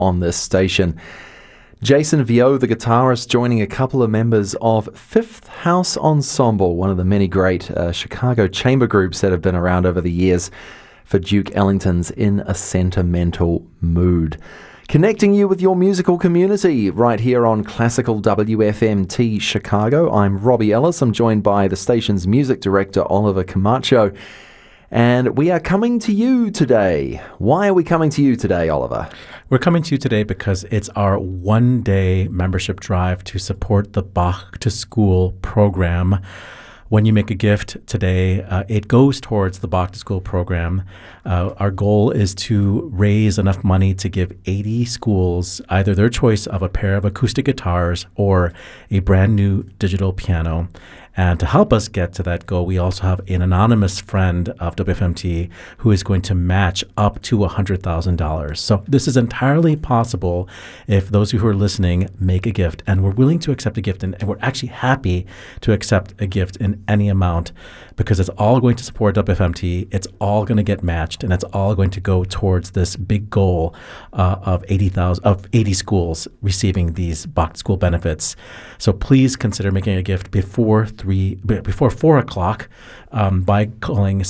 on this station. Jason Vio, the guitarist, joining a couple of members of Fifth House Ensemble, one of the many great Chicago chamber groups that have been around over the years, for Duke Ellington's In a Sentimental Mood. Connecting you with your musical community right here on Classical WFMT Chicago. I'm Robbie Ellis. I'm joined by the station's music director, Oliver Camacho. And we are coming to you today. Why are we coming to you today, Oliver? We're coming to you today because it's our one-day membership drive to support the Bach to School program. When you make a gift today, it goes towards the Bach to School program. Our goal is to raise enough money to give 80 schools either their choice of a pair of acoustic guitars or a brand new digital piano. And to help us get to that goal, we also have an anonymous friend of WFMT who is going to match up to $100,000. So this is entirely possible if those who are listening make a gift. And we're willing to accept a gift, and we're actually happy to accept a gift in any amount because it's all going to support WFMT. It's all going to get matched, and it's all going to go towards this big goal of 80 schools receiving these Bach School benefits. So please consider making a gift before 4 o'clock by calling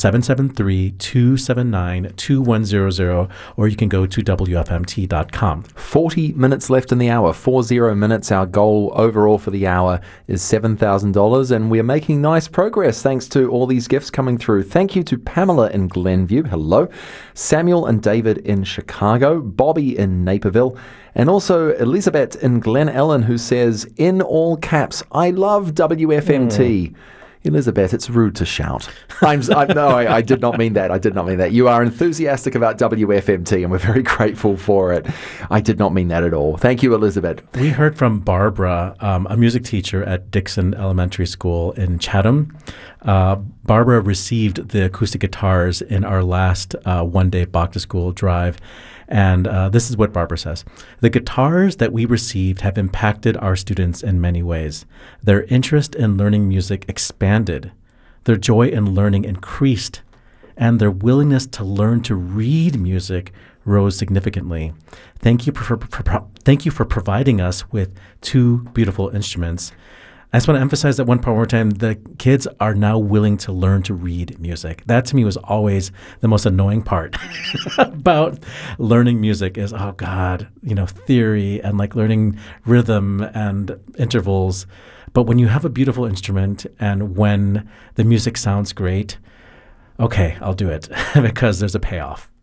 773-279-2100, or you can go to WFMT.com. 40 minutes left in the hour, 40 minutes. Our goal overall for the hour is $7,000, and we are making nice progress thanks to all these gifts coming through. Thank you to Pamela in Glenview. Hello. Samuel and David in Chicago. Bobby in Naperville. And also Elizabeth in Glen Ellen, who says, in all caps, I love WFMT. Elizabeth, it's rude to shout. I did not mean that. I did not mean that. You are enthusiastic about WFMT, and we're very grateful for it. I did not mean that at all. Thank you, Elizabeth. We heard from Barbara, a music teacher at Dixon Elementary School in Chatham. Barbara received the acoustic guitars in our last one-day Bach to School drive. And this is what Barbara says. The guitars that we received have impacted our students in many ways. Their interest in learning music expanded. Their joy in learning increased. And their willingness to learn to read music rose significantly. Thank you for providing us with two beautiful instruments. I just want to emphasize that one part more time. The kids are now willing to learn to read music. That to me was always the most annoying part about learning music is, oh God, theory and like learning rhythm and intervals. But when you have a beautiful instrument and when the music sounds great, okay, I'll do it because there's a payoff.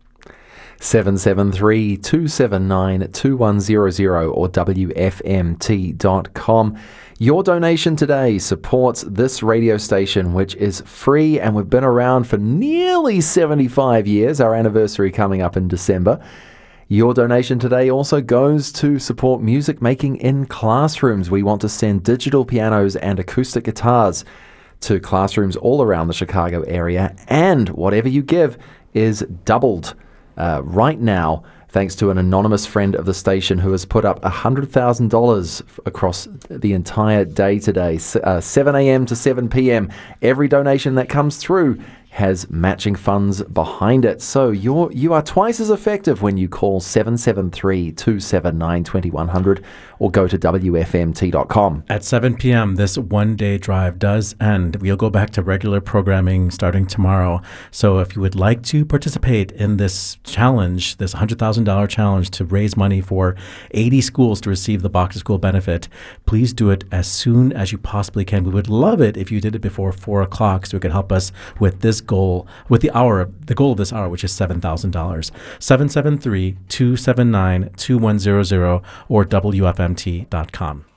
773-279-2100 or WFMT.com. Your donation today supports this radio station, which is free, and we've been around for nearly 75 years, our anniversary coming up in December. Your donation today also goes to support music making in classrooms. We want to send digital pianos and acoustic guitars to classrooms all around the Chicago area, and whatever you give is doubled right now, thanks to an anonymous friend of the station who has put up $100,000 across the entire day today, 7 a.m. to 7 p.m. Every donation that comes through has matching funds behind it. So you are twice as effective when you call 773-279-2100 or go to WFMT.com. At 7 p.m., this one-day drive does end. We'll go back to regular programming starting tomorrow. So if you would like to participate in this challenge, this $100,000 challenge to raise money for 80 schools to receive the Bach to School benefit, please do it as soon as you possibly can. We would love it if you did it before 4 o'clock so it could help us with this goal, with the goal of this hour, which is $7,000. 773-279-2100 or WFMT.com.